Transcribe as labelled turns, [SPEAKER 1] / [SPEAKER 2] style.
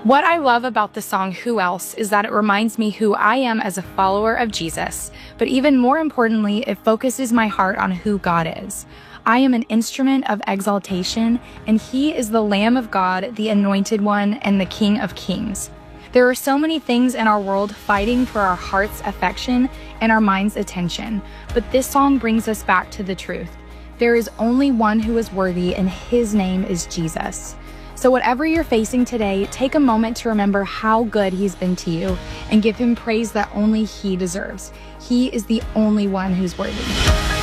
[SPEAKER 1] What I love about the song Who Else is that it reminds me who I am as a follower of Jesus, but even more importantly, it focuses my heart on who God is. I am an instrument of exaltation, and He is the Lamb of God, the Anointed One, and the King of Kings. There are so many things in our world fighting for our heart's affection and our mind's attention, but this song brings us back to the truth. There is only one who is worthy, and His name is Jesus. So whatever you're facing today, take a moment to remember how good He's been to you and give Him praise that only He deserves. He is the only one who's worthy.